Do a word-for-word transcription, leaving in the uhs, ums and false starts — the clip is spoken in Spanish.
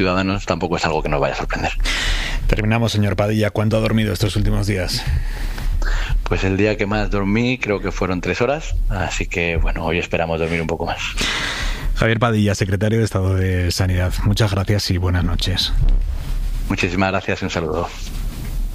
ciudadanos tampoco es algo que nos vaya a sorprender. Terminamos, señor Padilla. ¿Cuánto ha dormido estos últimos días? Pues el día que más dormí creo que fueron tres horas, así que bueno, hoy esperamos dormir un poco más. Javier Padilla, secretario de Estado de Sanidad. Muchas gracias y buenas noches. Muchísimas gracias y un saludo.